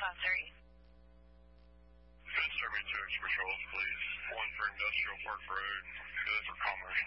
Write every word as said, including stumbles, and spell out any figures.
five three. Fence Army two extra patrols, please. One for Industrial Park Road, the other for Commerce.